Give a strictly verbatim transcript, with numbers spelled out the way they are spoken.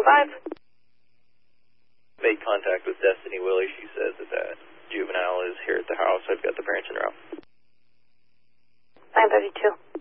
five. Made contact with Destiny Willie. She says that that juvenile is here at the house. I've got the parents en route. nine thirty-two.